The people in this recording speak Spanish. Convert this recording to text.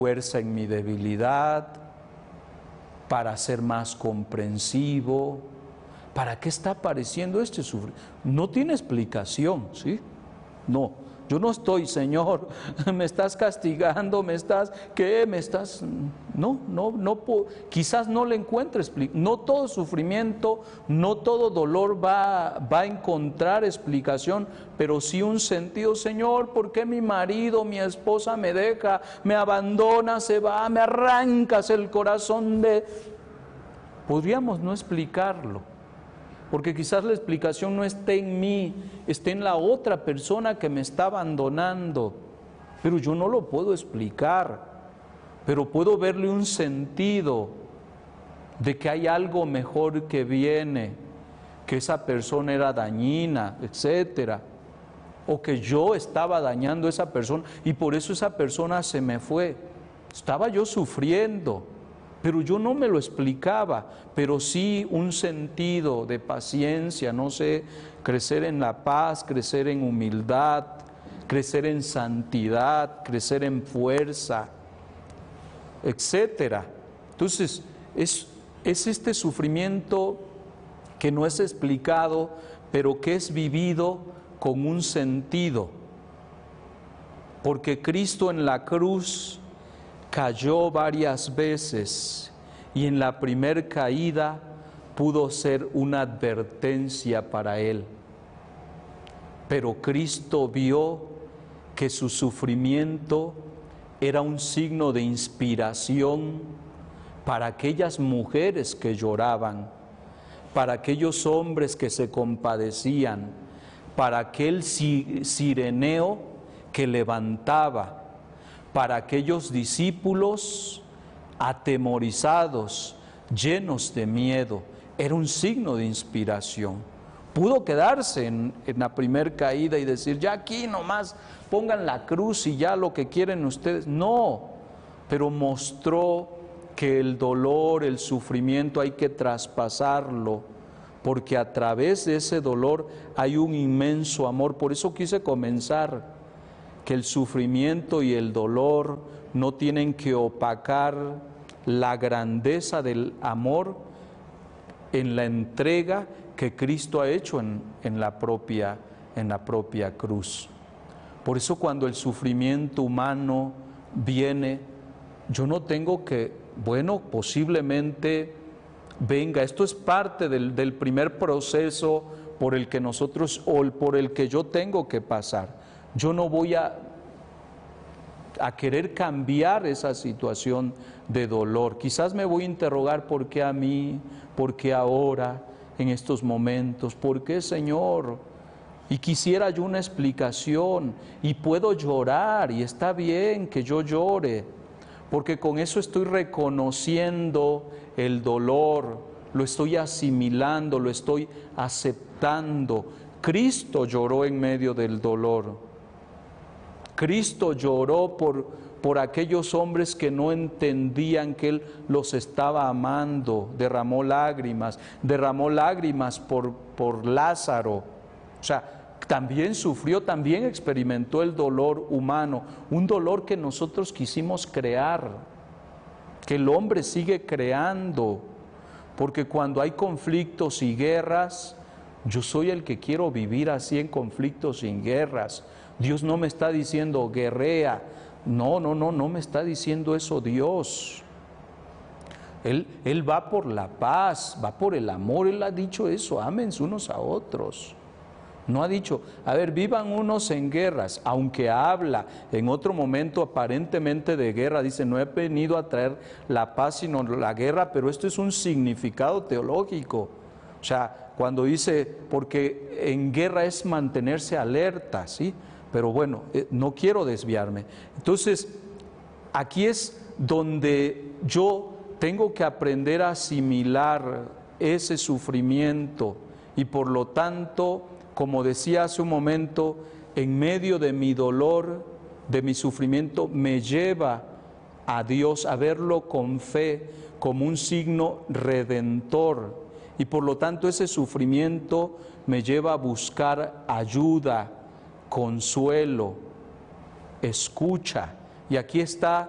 fuerza en mi debilidad, para ser más comprensivo. ¿Para qué está apareciendo este sufrimiento? No tiene explicación, ¿sí? No, yo no estoy, Señor, me estás castigando, ¿qué? Quizás no le encuentre explicación. No todo sufrimiento, no todo dolor va a encontrar explicación, pero sí un sentido. Señor, ¿por qué mi marido, mi esposa me deja, me abandona, se va, me arrancas el corazón de... Podríamos no explicarlo, porque quizás la explicación no esté en mí, esté en la otra persona que me está abandonando, pero yo no lo puedo explicar, pero puedo verle un sentido de que hay algo mejor que viene, que esa persona era dañina, etcétera, o que yo estaba dañando a esa persona y por eso esa persona se me fue. Estaba yo sufriendo, pero yo no me lo explicaba, pero sí un sentido de paciencia, no sé, crecer en la paz, crecer en humildad, crecer en santidad, crecer en fuerza, etcétera. Entonces, es este sufrimiento que no es explicado, pero que es vivido con un sentido, porque Cristo en la cruz cayó varias veces y en la primer caída pudo ser una advertencia para él. Pero Cristo vio que su sufrimiento era un signo de inspiración para aquellas mujeres que lloraban, para aquellos hombres que se compadecían, para aquel cireneo que levantaba, para aquellos discípulos atemorizados, llenos de miedo. Era un signo de inspiración. Pudo quedarse en la primer caída y decir, ya aquí nomás pongan la cruz y ya lo que quieren ustedes. No, pero mostró que el dolor, el sufrimiento hay que traspasarlo, porque a través de ese dolor hay un inmenso amor. Por eso quise comenzar, que el sufrimiento y el dolor no tienen que opacar la grandeza del amor en la entrega que Cristo ha hecho en la propia cruz. Por eso cuando el sufrimiento humano viene, yo no tengo que, posiblemente venga, esto es parte del primer proceso por el que nosotros, o por el que yo tengo que pasar. Yo no voy a querer cambiar esa situación de dolor. Quizás me voy a interrogar, ¿por qué a mí? ¿Por qué ahora? En estos momentos, ¿por qué, Señor? Y quisiera yo una explicación, y puedo llorar, y está bien que yo llore, porque con eso estoy reconociendo el dolor, lo estoy asimilando, lo estoy aceptando. Cristo lloró en medio del dolor. Cristo lloró por aquellos hombres que no entendían que Él los estaba amando, derramó lágrimas por Lázaro. O sea, también sufrió, también experimentó el dolor humano, un dolor que nosotros quisimos crear, que el hombre sigue creando, porque cuando hay conflictos y guerras, yo soy el que quiero vivir así en conflictos y en guerras. Dios no me está diciendo guerrea, no me está diciendo eso Dios. Él va por la paz, va por el amor. Él ha dicho eso, ámense unos a otros. No ha dicho, a ver, vivan unos en guerras, aunque habla en otro momento aparentemente de guerra, dice, no he venido a traer la paz sino la guerra, pero esto es un significado teológico. O sea, cuando dice, porque en guerra es mantenerse alerta, ¿sí? Pero bueno, no quiero desviarme. Entonces, aquí es donde yo tengo que aprender a asimilar ese sufrimiento y por lo tanto, como decía hace un momento, en medio de mi dolor, de mi sufrimiento, me lleva a Dios a verlo con fe como un signo redentor y por lo tanto ese sufrimiento me lleva a buscar ayuda, consuelo, escucha. Y aquí está